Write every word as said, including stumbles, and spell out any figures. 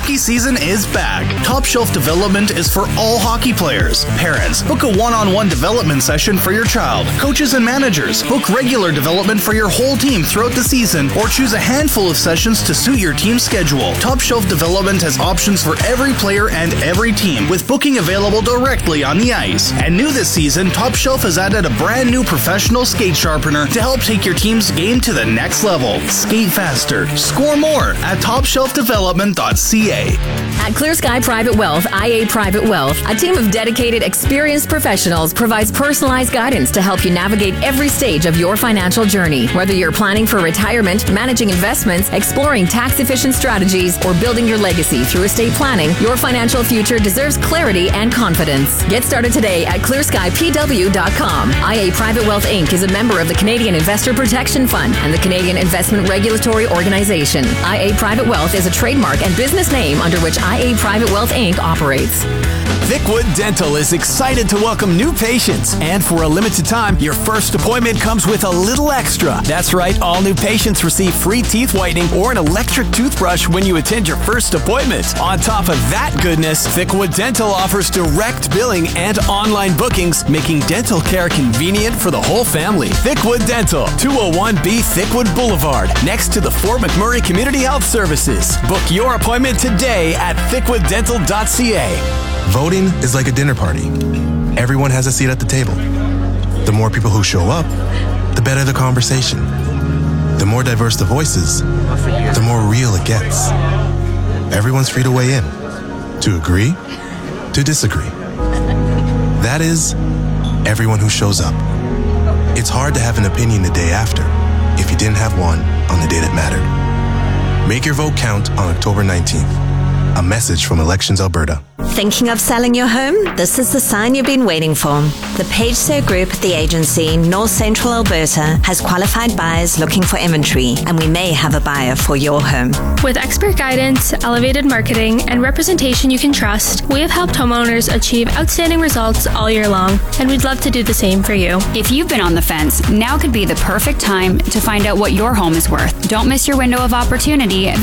Hockey season is back. Top Shelf Development is for all hockey players. Parents, book a one-on-one development session for your child. Coaches and managers, book regular development for your whole team throughout the season, or choose a handful of sessions to suit your team's schedule. Top Shelf Development has options for every player and every team, with booking available directly on the ice. And new this season, Top Shelf has added a brand new professional skate sharpener to help take your team's game to the next level. Skate faster, score more at top shelf development dot c a. At Clear Sky Private Wealth, I A Private Wealth, a team of dedicated, experienced professionals provides personalized guidance to help you navigate every stage of your financial journey. Whether you're planning for retirement, managing investments, exploring tax-efficient strategies, or building your legacy through estate planning, your financial future deserves clarity and confidence. Get started today at clear sky p w dot com. I A Private Wealth Incorporated is a member of the Canadian Investor Protection Fund and the Canadian Investment Regulatory Organization. I A Private Wealth is a trademark and business name under which I A Private Wealth Incorporated operates. Thickwood Dental is excited to welcome new patients, and for a limited time, your first appointment comes with a little extra. That's right, all new patients receive free teeth whitening or an electric toothbrush when you attend your first appointment. On top of that goodness, Thickwood Dental offers direct billing and online bookings, making dental care convenient for the whole family. Thickwood Dental, two oh one B Thickwood Boulevard, next to the Fort McMurray Community Health Services. Book your appointment today at thickwood dental dot c a. Voting is like a dinner party. Everyone has a seat at the table. The more people who show up, the better the conversation. The more diverse the voices, the more real it gets. Everyone's free to weigh in, to agree, to disagree. That is, everyone who shows up. It's hard to have an opinion the day after if you didn't have one on the day that mattered. Make your vote count on October nineteenth. A message from Elections Alberta. Thinking of selling your home? This is the sign you've been waiting for. The PageSer Group, the agency, North Central Alberta, has qualified buyers looking for inventory, and we may have a buyer for your home. With expert guidance, elevated marketing, and representation you can trust, we have helped homeowners achieve outstanding results all year long, and we'd love to do the same for you. If you've been on the fence, now could be the perfect time to find out what your home is worth. Don't miss your window of opportunity.